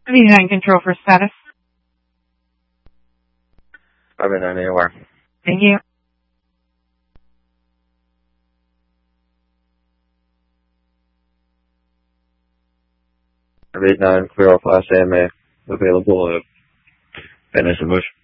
V9 control for status. 589 AOR. Thank you. V9 clear all class AMA available at Anheuser-Busch.